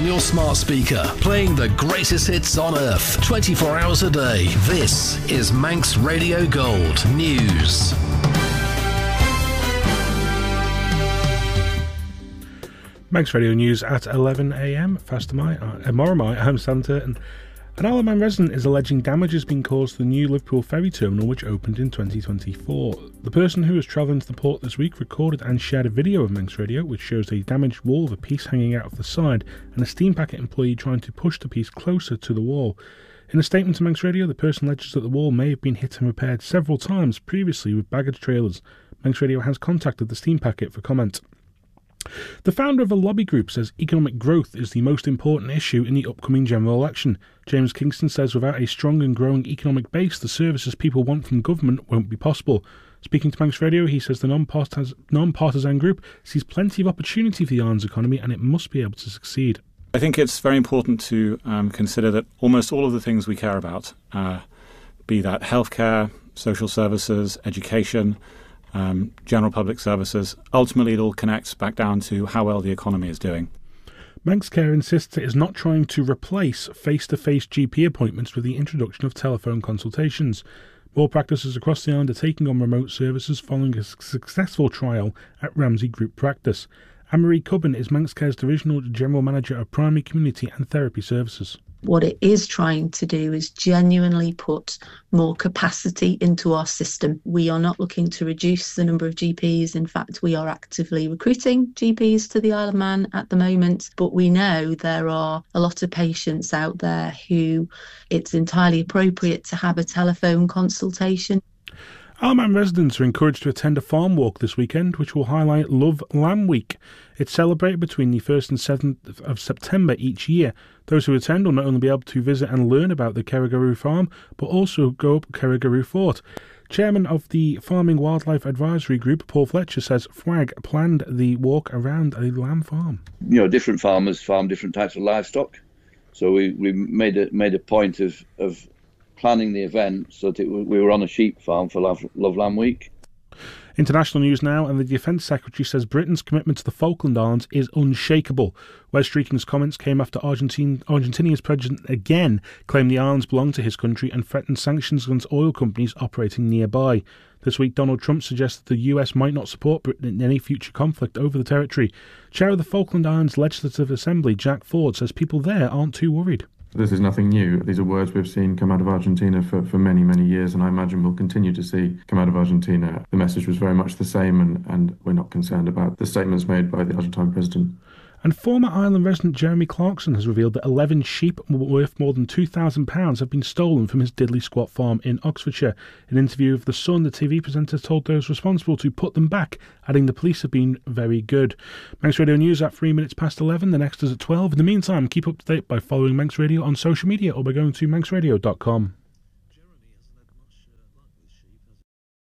your smart speaker, playing the greatest hits on earth, 24 hours a day. This is Manx Radio Gold News. Manx Radio News at 11 a.m. Moramai, I'm Sam Turton. An Isle of Man resident is alleging damage has been caused to the new Liverpool ferry terminal, which opened in 2024. The person who was travelling to the port this week recorded and shared a video of Manx Radio, which shows a damaged wall of a piece hanging out of the side and a steam packet employee trying to push the piece closer to the wall. In a statement to Manx Radio, the person alleges that the wall may have been hit and repaired several times previously with baggage trailers. Manx Radio has contacted the steam packet for comment. The founder of a lobby group says economic growth is the most important issue in the upcoming general election. James Kingston says without a strong and growing economic base, the services people want from government won't be possible. Speaking to Manx Radio, he says the non-partisan group sees plenty of opportunity for the island's economy and it must be able to succeed. I think it's very important to consider that almost all of the things we care about, be that healthcare, social services, education, general public services, ultimately it all connects back down to how well the economy is doing. Manx Care insists it is not trying to replace face-to-face GP appointments with the introduction of telephone consultations. More practices across the island are taking on remote services following a successful trial at Ramsey Group Practice. Anne-Marie Cubbin is Manx Care's Divisional General Manager of Primary Community and Therapy Services. What it is trying to do is genuinely put more capacity into our system. We are not looking to reduce the number of GPs. In fact, we are actively recruiting GPs to the Isle of Man at the moment. But we know there are a lot of patients out there who it's entirely appropriate to have a telephone consultation. Isle of Man residents are encouraged to attend a farm walk this weekend, which will highlight Love Lamb Week. It's celebrated between the 1st and 7th of September each year. Those who attend will not only be able to visit and learn about the Kerrigaroo farm, but also go up Kerrigaroo Fort. Chairman of the Farming Wildlife Advisory Group, Paul Fletcher, says FWAG planned the walk around a lamb farm. You know, different farmers farm different types of livestock, so we made a point of planning the event so that we were on a sheep farm for Love Lamb Week. International news now, and the Defence Secretary says Britain's commitment to the Falkland Islands is unshakable. Wes Streeking's comments came after Argentinia's president again claimed the islands belong to his country and threatened sanctions against oil companies operating nearby. This week, Donald Trump suggested the US might not support Britain in any future conflict over the territory. Chair of the Falkland Islands Legislative Assembly, Jack Ford, says people there aren't too worried. This is nothing new. These are words we've seen come out of Argentina for many, many years, and I imagine we'll continue to see come out of Argentina. The message was very much the same, and we're not concerned about the statements made by the Argentine president. And former Ireland resident Jeremy Clarkson has revealed that 11 sheep worth more than £2,000 have been stolen from his Diddley Squat farm in Oxfordshire. In an interview with The Sun, the TV presenter told those responsible to put them back, adding the police have been very good. Manx Radio News at 3 minutes past 11, the next is at 12. In the meantime, keep up to date by following Manx Radio on social media or by going to manxradio.com.